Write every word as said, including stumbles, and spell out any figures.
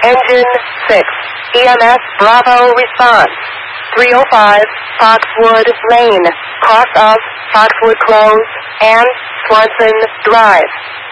Engine six. E M S Bravo response. three oh five Foxwood Lane, cross of Foxwood Close and Swanson Drive.